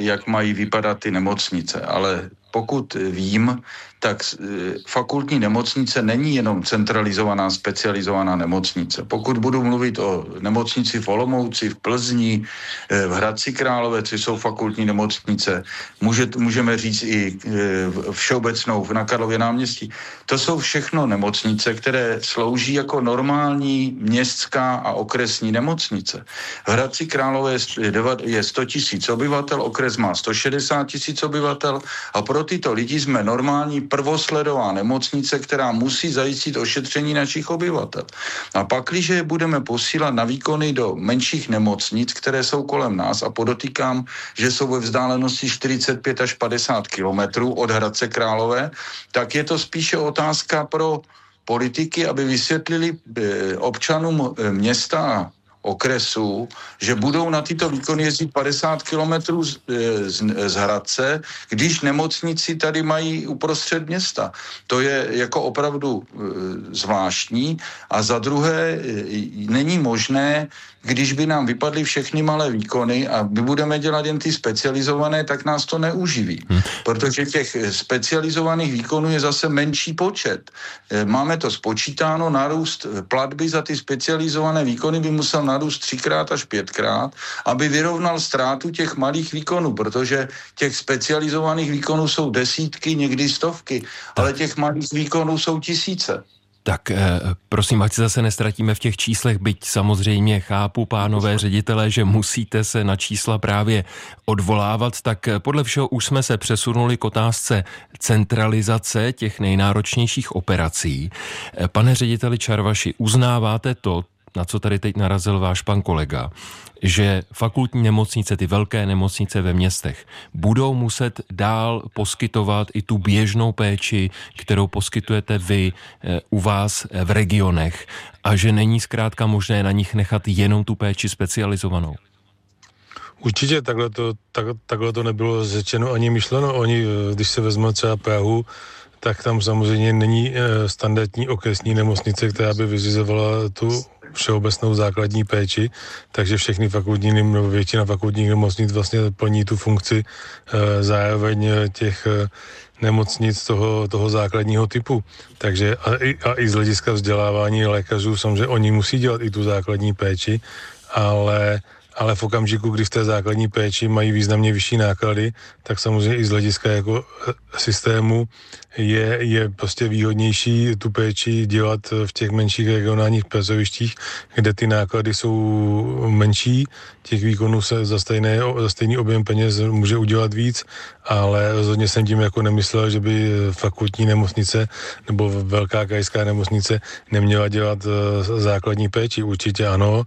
jak mají vypadat ty nemocnice, ale pokud vím, tak fakultní nemocnice není jenom centralizovaná, specializovaná nemocnice. Pokud budu mluvit o nemocnici v Olomouci, v Plzni, v Hradci Králové, což jsou fakultní nemocnice, můžeme říct i všeobecnou na Karlově náměstí. To jsou všechno nemocnice, které slouží jako normální městská a okresní nemocnice. V Hradci Králové je 100 000 obyvatel, okres má 160 000 obyvatel a pro tyto lidi jsme normální prvosledová nemocnice, která musí zajistit ošetření našich obyvatel. A pak, když je budeme posílat na výkony do menších nemocnic, které jsou kolem nás, a podotýkám, že jsou ve vzdálenosti 45 až 50 kilometrů od Hradce Králové, tak je to spíše otázka pro politiky, aby vysvětlili občanům města a okresů, že budou na tyto výkony jezdit 50 kilometrů z Hradce, když nemocnici tady mají uprostřed města. To je jako opravdu zvláštní. A za druhé, není možné, když by nám vypadly všechny malé výkony a my budeme dělat jen ty specializované, tak nás to neuživí. Protože těch specializovaných výkonů je zase menší počet. Máme to spočítáno, nárůst platby za ty specializované výkony by musel narůst 3x až 5x, aby vyrovnal ztrátu těch malých výkonů, protože těch specializovaných výkonů jsou desítky, někdy stovky, ale těch malých výkonů jsou tisíce. Tak prosím, ať se zase nestratíme v těch číslech, byť samozřejmě chápu, pánové ředitelé, že musíte se na čísla právě odvolávat, tak podle všeho už jsme se přesunuli k otázce centralizace těch nejnáročnějších operací. Pane řediteli Čarvaši, uznáváte to, na co tady teď narazil váš pan kolega, že fakultní nemocnice, ty velké nemocnice ve městech, budou muset dál poskytovat i tu běžnou péči, kterou poskytujete vy u vás v regionech, a že není zkrátka možné na nich nechat jenom tu péči specializovanou? Určitě takhle to nebylo řečeno ani myšleno. Oni, když se vezme třeba Prahu, tak tam samozřejmě není standardní okresní nemocnice, která by vyřizovala tu všeobecnou základní péči, takže všechny fakultní, nebo většina fakultních nemocnic vlastně plní tu funkci zároveň těch nemocnic toho základního typu. Takže a i z hlediska vzdělávání lékařů samozřejmě oni musí dělat i tu základní péči, ale v okamžiku, kdy v té základní péči mají významně vyšší náklady, tak samozřejmě i z hlediska jako systému je prostě výhodnější tu péči dělat v těch menších regionálních pracovištích, kde ty náklady jsou menší, těch výkonů se za stejný objem peněz může udělat víc, ale rozhodně jsem tím jako nemyslel, že by fakultní nemocnice nebo velká krajská nemocnice neměla dělat základní péči. Určitě ano,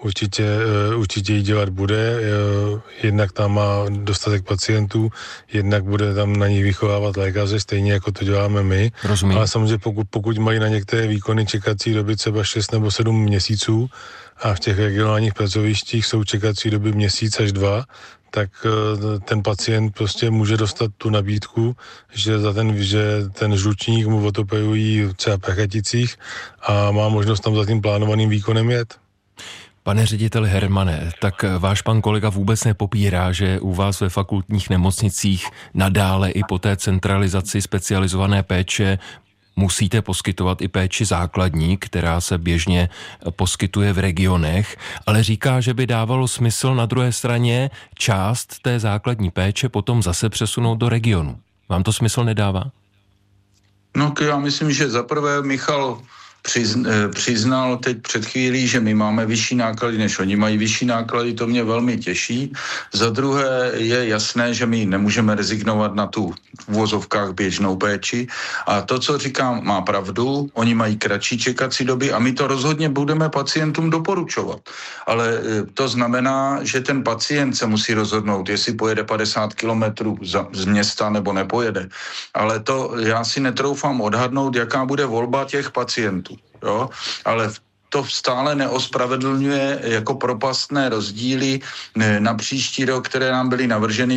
určitě ji dělat bude, jednak tam má dostatek pacientů, jednak bude tam na nich vychovávat lékaře, stejně jako to děláme my. Rozumím. Ale samozřejmě pokud mají na některé výkony čekací doby třeba 6 nebo 7 měsíců a v těch regionálních pracovištích jsou čekací doby měsíc až 2, tak ten pacient prostě může dostat tu nabídku, že ten žlučník mu odoperují třeba v Prachaticích a má možnost tam za tím plánovaným výkonem jet. Pane řediteli Hermane, tak váš pan kolega vůbec nepopírá, že u vás ve fakultních nemocnicích nadále i po té centralizaci specializované péče musíte poskytovat i péči základní, která se běžně poskytuje v regionech, ale říká, že by dávalo smysl na druhé straně část té základní péče potom zase přesunout do regionu. Vám to smysl nedává? No, já myslím, že zaprvé Michal přiznal teď před chvílí, že my máme vyšší náklady, než oni mají vyšší náklady, to mě velmi těší. Za druhé je jasné, že my nemůžeme rezignovat na tu v uvozovkách běžnou péči a to, co říkám, má pravdu, oni mají kratší čekací doby a my to rozhodně budeme pacientům doporučovat. Ale to znamená, že ten pacient se musí rozhodnout, jestli pojede 50 kilometrů z města nebo nepojede. Ale to já si netroufám odhadnout, jaká bude volba těch pacientů. Jo? Ale to stále neospravedlňuje jako propastné rozdíly na příští rok, které nám byly navrženy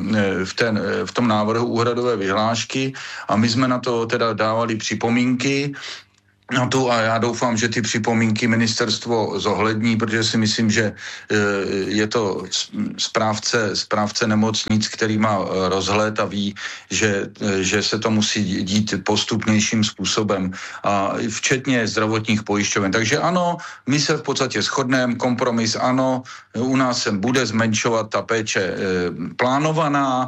v tom návrhu úhradové vyhlášky a my jsme na to teda dávali připomínky No tu a já doufám, že ty připomínky ministerstvo zohlední, protože si myslím, že je to správce nemocnic, který má rozhled a ví, že se to musí dít postupnějším způsobem, a včetně zdravotních pojišťoven. Takže ano, my se v podstatě shodneme, kompromis ano, u nás se bude zmenšovat ta péče plánovaná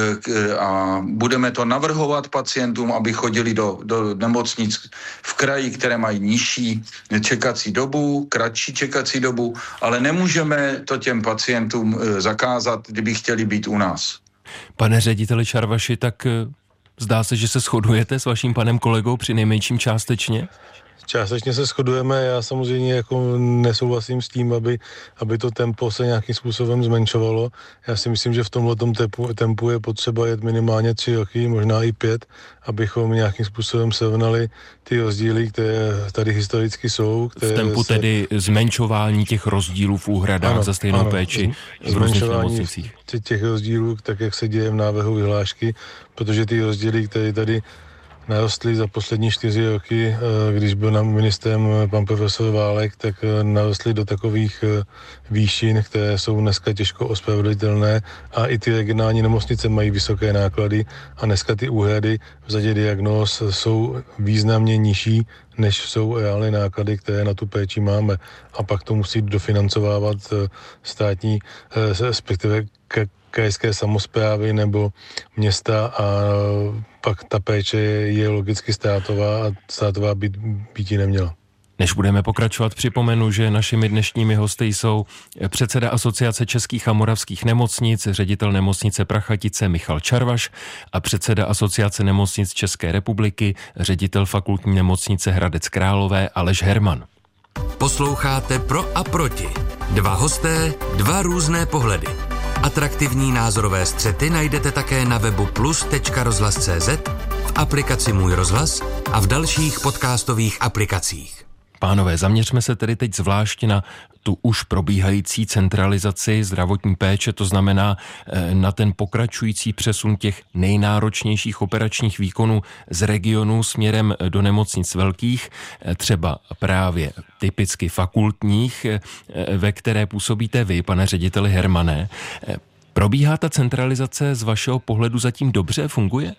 a budeme to navrhovat pacientům, aby chodili do nemocnic v kraji, které mají nižší čekací dobu, kratší čekací dobu, ale nemůžeme to těm pacientům zakázat, kdyby chtěli být u nás. Pane řediteli Čarvaši, tak zdá se, že se shodujete s vaším panem kolegou při nejmenším částečně? Částečně se shodujeme, já samozřejmě jako nesouhlasím s tím, aby to tempo se nějakým způsobem zmenšovalo. Já si myslím, že v tomhletom tempu je potřeba jet minimálně 3 roky, možná i 5, abychom nějakým způsobem srovnali ty rozdíly, které tady historicky jsou. V tempu tedy zmenšování těch rozdílů v úhradách za stejnou péči v různých nemocnicích. Těch rozdílů, tak jak se děje v návrhu vyhlášky, protože ty rozdíly, které tady narostly za poslední 4 roky, když byl ministrem pan profesor Válek, tak narostly do takových výšin, které jsou dneska těžko ospravedlnitelné, a i ty regionální nemocnice mají vysoké náklady a dneska ty úhrady v řadě diagnóz jsou významně nižší, než jsou reálné náklady, které na tu péči máme. A pak to musí dofinancovávat státní, respektive krajské samosprávy nebo města, a pak ta péče je logicky státová a státová být ji neměla. Než budeme pokračovat, připomenu, že našimi dnešními hosty jsou předseda Asociace českých a moravských nemocnic, ředitel nemocnice Prachatice Michal Čarvaš a předseda Asociace nemocnic České republiky, ředitel fakultní nemocnice Hradec Králové Aleš Herman. Posloucháte Pro a proti. 2 hosté, 2 různé pohledy. Atraktivní názorové střety najdete také na webu plus.rozhlas.cz, v aplikaci Můj rozhlas a v dalších podcastových aplikacích. Pánové, zaměřme se tedy teď zvlášť na tu už probíhající centralizaci zdravotní péče, to znamená na ten pokračující přesun těch nejnáročnějších operačních výkonů z regionů směrem do nemocnic velkých, třeba právě typicky fakultních, ve které působíte vy, pane řediteli Hermané. Probíhá ta centralizace z vašeho pohledu zatím dobře, funguje?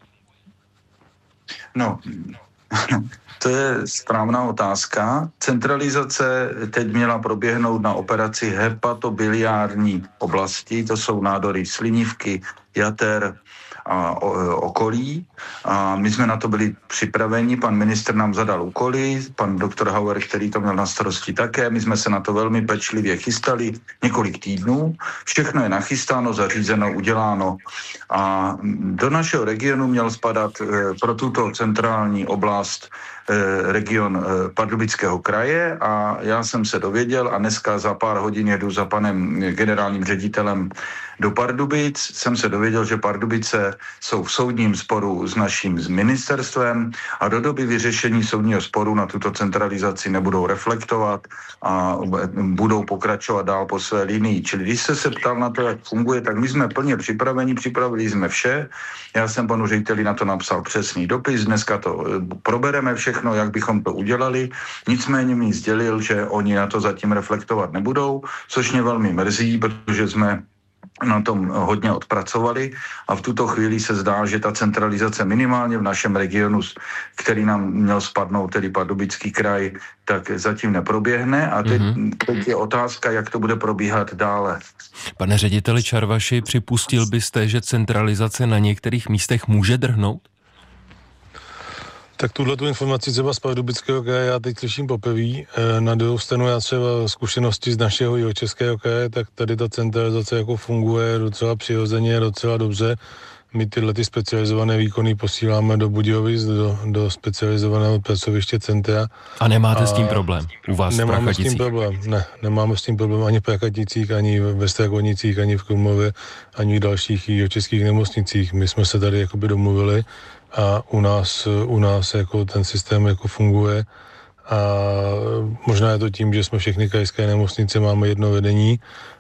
No, to je správná otázka. Centralizace teď měla proběhnout na operaci hepatobiliární oblasti, to jsou nádory slinivky, jater a okolí. A my jsme na to byli připraveni, pan ministr nám zadal úkoly, pan doktor Hauer, který to měl na starosti také, my jsme se na to velmi pečlivě chystali několik týdnů. Všechno je nachystáno, zařízeno, uděláno. A do našeho regionu měl spadat pro tuto centrální oblast region Pardubického kraje, a já jsem se dověděl a dneska za pár hodin jedu za panem generálním ředitelem do Pardubic. Jsem se dověděl, že Pardubice jsou v soudním sporu s naším ministerstvem a do doby vyřešení soudního sporu na tuto centralizaci nebudou reflektovat a budou pokračovat dál po své linii. Čili když se ptal na to, jak funguje, tak my jsme plně připraveni, připravili jsme vše. Já jsem panu řediteli na to napsal přesný dopis, dneska to probereme všechno, jak bychom to udělali. Nicméně mi sdělil, že oni na to zatím reflektovat nebudou, což mě velmi mrzí, protože jsme na tom hodně odpracovali a v tuto chvíli se zdá, že ta centralizace minimálně v našem regionu, který nám měl spadnout, tedy Pardubický kraj, tak zatím neproběhne a teď je otázka, jak to bude probíhat dále. Pane řediteli Čarvaši, připustil byste, že centralizace na některých místech může drhnout? Tak tuhletu informaci třeba z Pardubického kraje já teď slyším poprvé. Na druhou stranu já třeba zkušenosti z našeho Jihočeského kraje, tak tady ta centralizace jako funguje docela přirozeně, docela dobře. My tyhle ty specializované výkony posíláme do Budějovic, do specializovaného pracoviště centra. A nemáte s tím problém u vás v Prachaticích? S tím problém, ne, nemáme s tím problém ani v Prachaticích, ani ve Strakonicích, ani v Krumlově, ani v dalších jihočeských nemocnicích. My jsme se tady jakoby domluvili a u nás jako ten systém jako funguje a možná je to tím, že jsme všechny krajské nemocnice, máme jedno vedení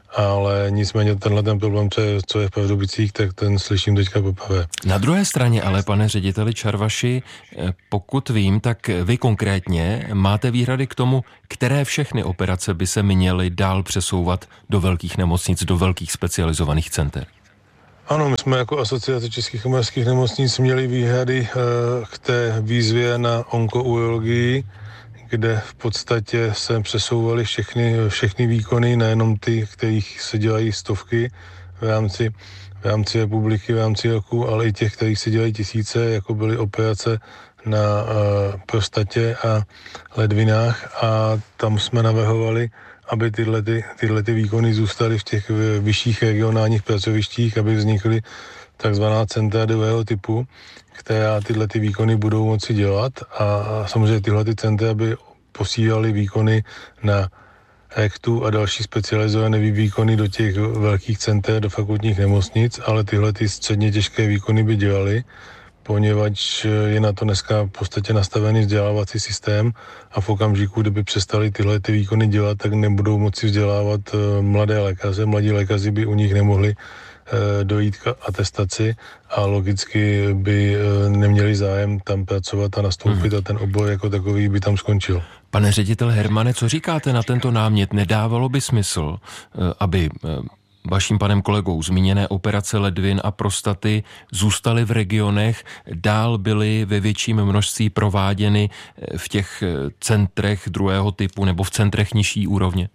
ale nicméně tenhle ten problém, co je v Pardubicích, tak ten slyším teďka poprvé. Na druhé straně ale, pane řediteli Čarvaši, pokud vím, tak vy konkrétně máte výhrady k tomu, které všechny operace by se měly dál přesouvat do velkých nemocnic, do velkých specializovaných center. Ano, my jsme jako Asociace českých a moravských nemocnic měli výhrady k té výzvě na onkourologii, kde v podstatě se přesouvaly všechny výkony, nejenom ty, kterých se dělají stovky v rámci republiky, v rámci roku, ale i těch, kterých se dělají tisíce, jako byly operace na prostatě a ledvinách, a tam jsme navrhovali, aby tyhle výkony zůstaly v těch vyšších regionálních pracovištích, aby vznikly takzvaná centra druhého typu, která tyhle výkony budou moci dělat, a samozřejmě tyhle centra by posílaly výkony na rektu a další specializované výkony do těch velkých center, do fakultních nemocnic, ale tyhle středně těžké výkony by dělaly, poněvadž je na to dneska v podstatě nastavený vzdělávací systém a v okamžiku, kdyby přestali tyhle výkony dělat, tak nebudou moci vzdělávat mladé lékaře. Mladí lékaři by u nich nemohli dojít k atestaci a logicky by neměli zájem tam pracovat a nastoupit a ten obor jako takový by tam skončil. Pane ředitel Hermane, co říkáte na tento námět? Nedávalo by smysl, aby vaším panem kolegou zmíněné operace ledvin a prostaty zůstaly v regionech, dál byly ve větším množství prováděny v těch centrech druhého typu nebo v centrech nižší úrovně?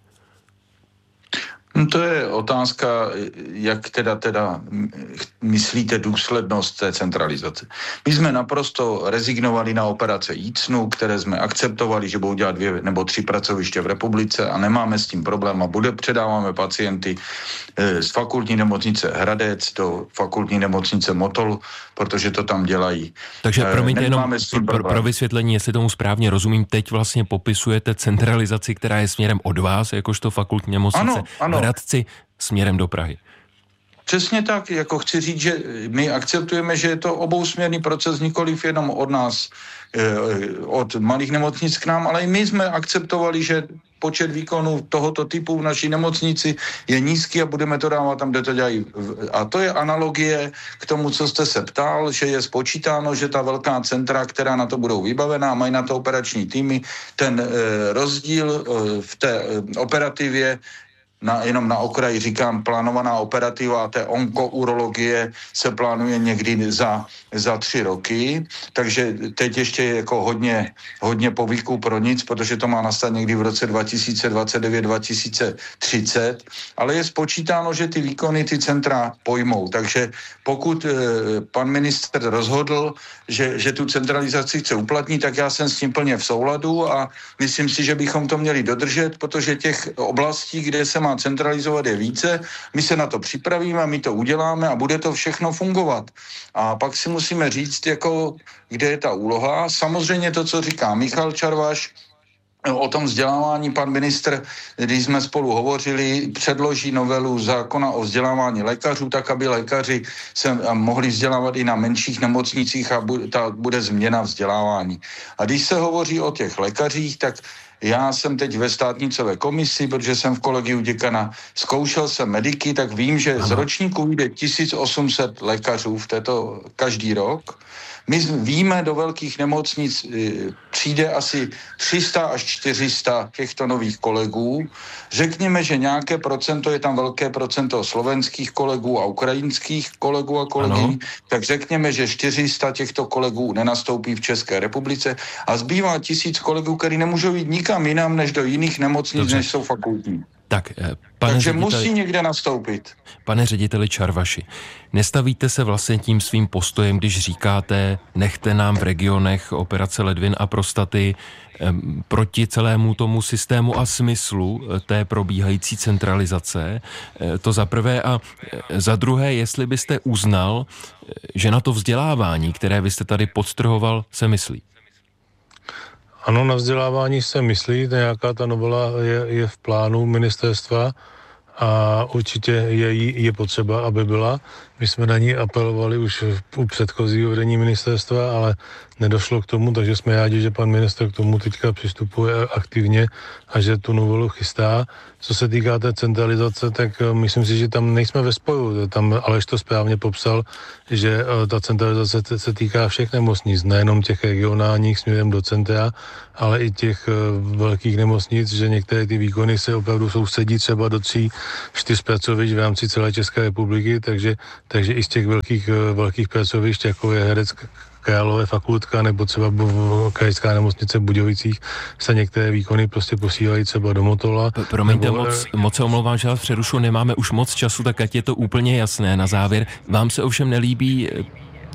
No to je otázka, jak teda myslíte důslednost té centralizace. My jsme naprosto rezignovali na operace jícnu, které jsme akceptovali, že budou dělat 2 nebo 3 pracoviště v republice a nemáme s tím problém a předáváme pacienty z fakultní nemocnice Hradec do fakultní nemocnice Motol, protože to tam dělají. Takže promiňte jenom pro vysvětlení, jestli tomu správně rozumím, teď vlastně popisujete centralizaci, která je směrem od vás, jakožto fakultní nemocnice v Hradci, směrem do Prahy. Přesně tak, jako chci říct, že my akceptujeme, že je to obousměrný proces, nikoliv jenom od nás, od malých nemocnic k nám, ale i my jsme akceptovali, že počet výkonů tohoto typu v naší nemocnici je nízký a budeme to dávat tam, kde to dělají. A to je analogie k tomu, co jste se ptal, že je spočítáno, že ta velká centra, která na to budou vybavená, mají na to operační týmy, ten rozdíl v té operativě, jenom na okraji říkám, plánovaná operativa té onkourologie se plánuje někdy za 3 roky, takže teď ještě je jako hodně povyků pro nic, protože to má nastat někdy v roce 2029-2030, ale je spočítáno, že ty výkony ty centra pojmou, takže pokud pan ministr rozhodl, že tu centralizaci chce uplatnit, tak já jsem s tím plně v souladu a myslím si, že bychom to měli dodržet, protože těch oblastí, kde se má centralizovat, je více. My se na to připravíme, my to uděláme a bude to všechno fungovat. A pak si musíme říct, jako, kde je ta úloha. Samozřejmě to, co říká Michal Čarvaš, o tom vzdělávání pan ministr, když jsme spolu hovořili, předloží novelu zákona o vzdělávání lékařů, tak aby lékaři se mohli vzdělávat i na menších nemocnicích a bude změna vzdělávání. A když se hovoří o těch lékařích, tak já jsem teď ve státnicové komisi, protože jsem v kolegiu děkana, zkoušel jsem mediky, tak vím, že z ročníku jde 1800 lékařů v této každý rok. My víme, do velkých nemocnic přijde asi 300 až 400 těchto nových kolegů. Řekněme, že nějaké procento, je tam velké procento slovenských kolegů a ukrajinských kolegů a kolegyň, tak řekněme, že 400 těchto kolegů nenastoupí v České republice a zbývá 1000 kolegů, který nemůžou jít nikam jinam, než do jiných nemocnic, než jsou fakultní. Takže musí někde nastoupit. Pane řediteli Čarvaši, nestavíte se vlastně tím svým postojem, když říkáte, nechte nám v regionech operace ledvin a prostaty proti celému tomu systému a smyslu té probíhající centralizace? To za prvé. A za druhé, jestli byste uznal, že na to vzdělávání, které vy jste tady podtrhoval, se myslí? Ano, na vzdělávání se myslí, nějaká ta novela je v plánu ministerstva a určitě je potřeba, aby byla. My jsme na ní apelovali už u předchozího vedení ministerstva, ale nedošlo k tomu, takže jsme rádi, že pan ministr k tomu teďka přistupuje aktivně a že tu novelu chystá. Co se týká té centralizace, tak myslím si, že tam nejsme ve sporu. Tam Aleš to správně popsal, že ta centralizace se týká všech nemocnic, nejenom těch regionálních směrem do centra, ale i těch velkých nemocnic, že některé ty výkony se opravdu sousedí třeba do 3-4 pracovišť v rámci celé České republiky, takže i z těch velkých pracovišť, jako je Hradec Králové fakultka nebo třeba krajská nemocnice v Budějovicích, se některé výkony prostě posílají třeba do Motola. Promiňte, moc se omlouvám, že vás přerušu, nemáme už moc času, tak ať je to úplně jasné na závěr. Vám se ovšem nelíbí